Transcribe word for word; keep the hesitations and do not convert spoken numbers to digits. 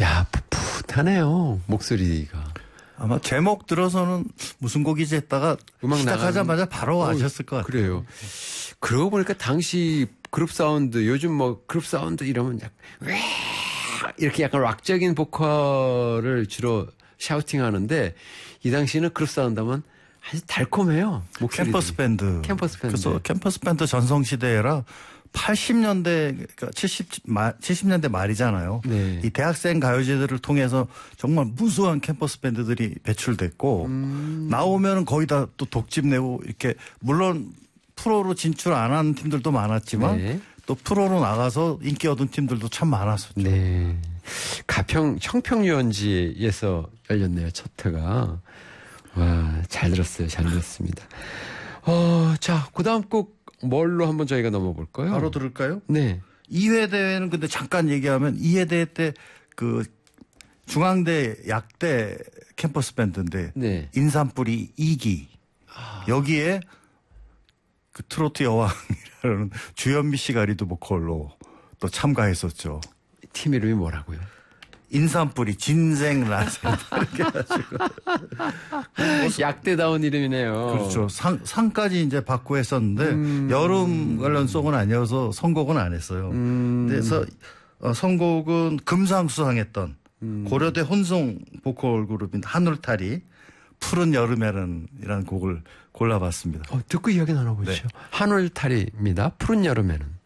야, 풋풋하네요. 목소리가. 아마 제목 들어서는 무슨 곡이지 했다가 음악 시작하자마자 나가는... 바로 어, 아셨을 것 같아요. 그래요. 그러고 보니까 당시 그룹 사운드, 요즘 뭐 그룹 사운드 이러면 약간 이렇게 약간 락적인 보컬을 주로 샤우팅 하는데 이 당시는 그룹 사운드 하면 아주 달콤해요. 목소리들이. 캠퍼스 밴드. 캠퍼스 밴드. 그래서 캠퍼스 밴드 전성시대라 팔십 년대, 그러니까 칠십, 칠십 년대 말이잖아요. 네. 이 대학생 가요제들을 통해서 정말 무수한 캠퍼스 밴드들이 배출됐고 음. 나오면은 거의 다 또 독집 내고 이렇게 물론 프로로 진출 안 한 팀들도 많았지만 네. 또 프로로 나가서 인기 얻은 팀들도 참 많았었죠. 네. 가평 청평유원지에서 열렸네요. 첫 회가. 와, 잘 들었어요. 잘 들었습니다. 어, 자, 그다음 곡 뭘로 한번 저희가 넘어볼까요? 바로 들을까요? 네. 이 회 대회는 근데 잠깐 얘기하면 이 회 대회 때 그 중앙대 약대 캠퍼스 밴드인데 네. 인삼뿌리 이 기 아. 여기에 그 트로트 여왕이라는 주현미 씨가 리드 보컬로 또 참가했었죠. 팀 이름이 뭐라고요? 인삼뿌리 진생 라센 이렇게 해가지고 약대다운 이름이네요. 그렇죠. 상 상까지 이제 받고 했었는데 음. 여름 관련 송은 아니어서 선곡은 안 했어요. 음. 그래서 어, 선곡은 금상 수상했던 음. 고려대 혼성 보컬 그룹인 하늘탈이 푸른 여름에는이라는 곡을 골라봤습니다. 어, 듣고 이야기 나눠보시죠. 네. 하늘탈이입니다. 푸른 여름에는.